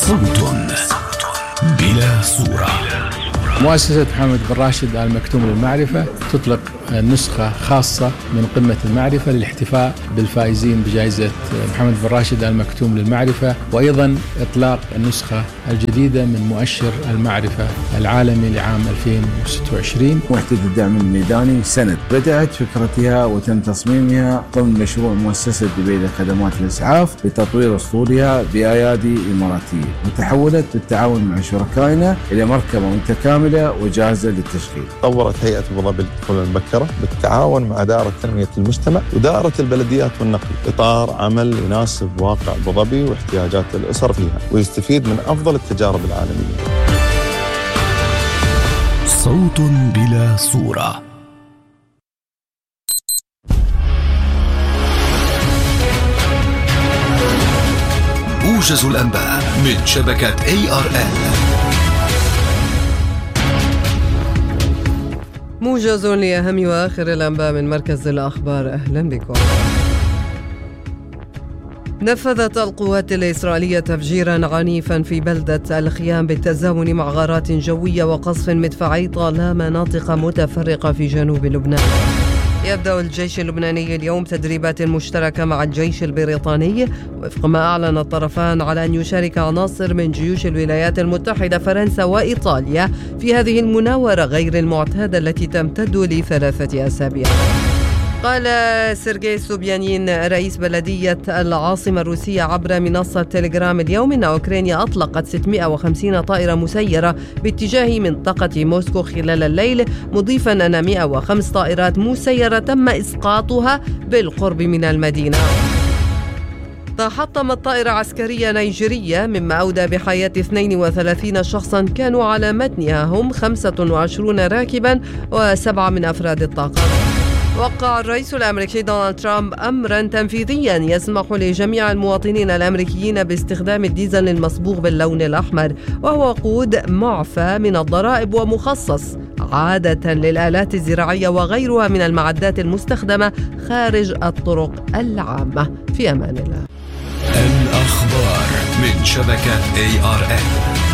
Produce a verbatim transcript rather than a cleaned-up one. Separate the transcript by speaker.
Speaker 1: صوت بلا صورة.
Speaker 2: مؤسسة محمد بن راشد آل مكتوم للمعرفة تطلق نسخة خاصة من قمة المعرفة للاحتفاء بالفائزين بجائزة محمد بن راشد آل مكتوم للمعرفة، وأيضا إطلاق النسخة الجديدة من مؤشر المعرفة العالمي لعام ألفين وستة وعشرين.
Speaker 3: وحدة الدعم الميداني سند بدأت فكرتها وتم تصميمها ضمن مشروع مؤسسة دبي لخدمات الإسعاف لتطوير أسطولها بأيادي إماراتية، وتحولت بالتعاون مع شركائنا إلى مركبة متكاملة وجاهزة للتشغيل.
Speaker 4: طورت هيئة أبو ظبي للطفولة المبكرة بالتعاون مع دائرة تنمية المجتمع ودائرة البلديات والنقل إطار عمل يناسب واقع أبو ظبي واحتياجات الأسر فيها ويستفيد من أفضل التجارب العالمية.
Speaker 1: صوت بلا صورة. موجز الأنباء من شبكة إيه آر إل.
Speaker 5: موجز لأهم وآخر الأنباء من مركز الأخبار. أهلا بكم. نفذت القوات الإسرائيلية تفجيرا عنيفا في بلدة الخيام بالتزامن مع غارات جوية وقصف مدفعي طال مناطق متفرقة في جنوب لبنان. يبدأ الجيش اللبناني اليوم تدريبات مشتركة مع الجيش البريطاني وفق ما أعلن الطرفان على أن يشارك عناصر من جيوش الولايات المتحدة فرنسا وإيطاليا في هذه المناورة غير المعتادة التي تمتد لثلاثة أسابيع. قال سيرجي سوبيانين رئيس بلدية العاصمة الروسية عبر منصة تيليجرام اليوم أن أوكرانيا أطلقت ستمائة وخمسين طائرة مسيرة باتجاه منطقة موسكو خلال الليل، مضيفا أن مائة وخمس طائرات مسيرة تم إسقاطها بالقرب من المدينة. تحطمت طائرة عسكرية نيجيرية مما أودى بحياة اثنين وثلاثين شخصا كانوا على متنها، هم خمسة وعشرين راكبا وسبعة من أفراد الطاقم. وقع الرئيس الأمريكي دونالد ترامب أمرا تنفيذيا يسمح لجميع المواطنين الأمريكيين باستخدام الديزل المصبوغ باللون الأحمر، وهو وقود معفى من الضرائب ومخصص عادة للآلات الزراعية وغيرها من المعدات المستخدمة خارج الطرق العامة. في أمان الله.
Speaker 1: الأخبار من شبكة إيه آر إل.